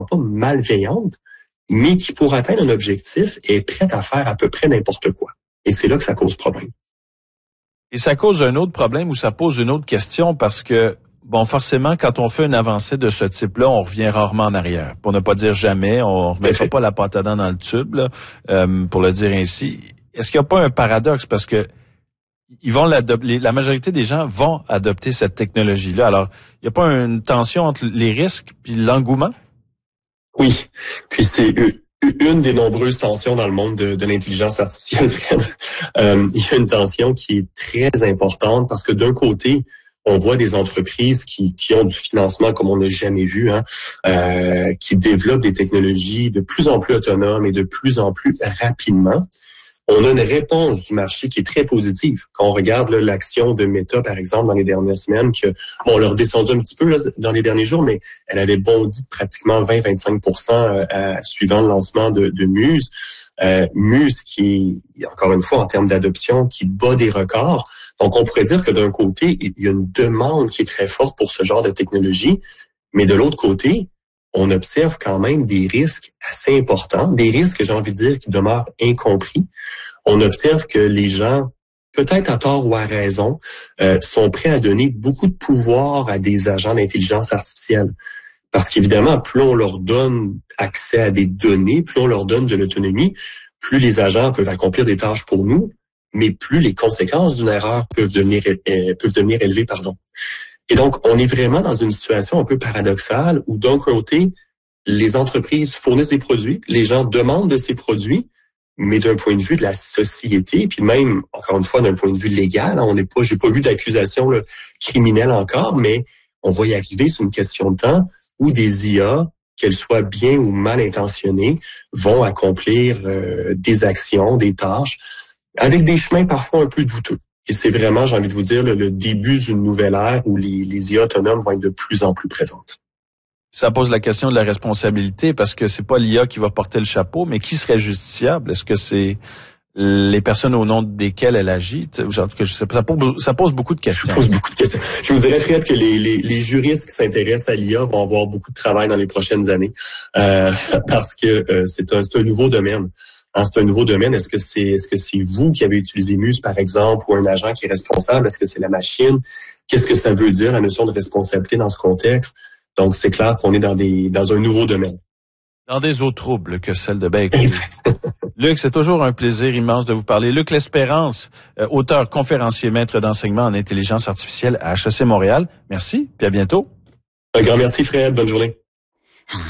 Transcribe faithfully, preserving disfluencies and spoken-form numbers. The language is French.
pas malveillante, mais qui, pour atteindre un objectif, est prête à faire à peu près n'importe quoi. Et c'est là que ça cause problème. Et ça cause un autre problème ou ça pose une autre question parce que, bon, forcément, quand on fait une avancée de ce type-là, on revient rarement en arrière. Pour ne pas dire jamais, on remettra pas la pâte à dents dans le tube, là, euh, pour le dire ainsi. Est-ce qu'il n'y a pas un paradoxe? Parce que ils vont l'adopter, la majorité des gens vont adopter cette technologie-là. Alors, il n'y a pas une tension entre les risques puis l'engouement? Oui. Puis c'est une des nombreuses tensions dans le monde de, de l'intelligence artificielle. euh, il y a une tension qui est très importante parce que d'un côté, on voit des entreprises qui, qui ont du financement comme on n'a jamais vu, hein, euh, qui développent des technologies de plus en plus autonomes et de plus en plus rapidement. On a une réponse du marché qui est très positive. Quand on regarde là, l'action de Meta, par exemple, dans les dernières semaines, que bon, on l'a redescendu un petit peu là, dans les derniers jours, mais elle avait bondi de pratiquement vingt à vingt-cinq pour cent euh, suivant le lancement de, de Muse. Euh, Muse qui est, encore une fois, en termes d'adoption, qui bat des records. Donc, on pourrait dire que d'un côté, il y a une demande qui est très forte pour ce genre de technologie, mais de l'autre côté, on observe quand même des risques assez importants, des risques, j'ai envie de dire, qui demeurent incompris. On observe que les gens, peut-être à tort ou à raison, euh, sont prêts à donner beaucoup de pouvoir à des agents d'intelligence artificielle. Parce qu'évidemment, plus on leur donne accès à des données, plus on leur donne de l'autonomie, plus les agents peuvent accomplir des tâches pour nous, mais plus les conséquences d'une erreur peuvent devenir, euh, peuvent devenir élevées, pardon. Et donc, on est vraiment dans une situation un peu paradoxale où, d'un côté, les entreprises fournissent des produits, les gens demandent de ces produits, mais d'un point de vue de la société, puis même, encore une fois, d'un point de vue légal, on n'est pas, j'ai pas vu d'accusation là, criminelle encore, mais on va y arriver, c'est une question de temps, où des I A, qu'elles soient bien ou mal intentionnées, vont accomplir euh, des actions, des tâches, avec des chemins parfois un peu douteux. Et c'est vraiment, j'ai envie de vous dire, le, le début d'une nouvelle ère où les, les I A autonomes vont être de plus en plus présentes. Ça pose la question de la responsabilité parce que c'est pas l'I A qui va porter le chapeau, mais qui serait justiciable? Est-ce que c'est les personnes au nom desquelles elle agit? Genre, que je sais pas, ça, pose, ça pose beaucoup de questions. Ça pose beaucoup de questions. Je vous dirais, Fred, que les, les, les juristes qui s'intéressent à l'I A vont avoir beaucoup de travail dans les prochaines années euh, parce que euh, c'est un, c'est un nouveau domaine. Hein, c'est un nouveau domaine. Est-ce que c'est est-ce que c'est vous qui avez utilisé Muse, par exemple, ou un agent qui est responsable? Est-ce que c'est la machine? Qu'est-ce que ça veut dire, la notion de responsabilité dans ce contexte? Donc, c'est clair qu'on est dans des dans un nouveau domaine. Dans des eaux troubles que celles de Bacon. Luc, c'est toujours un plaisir immense de vous parler. Luc L'Espérance, euh, auteur, conférencier, maître d'enseignement en intelligence artificielle à H E C Montréal. Merci, puis à bientôt. Un grand merci, Fred. Bonne journée.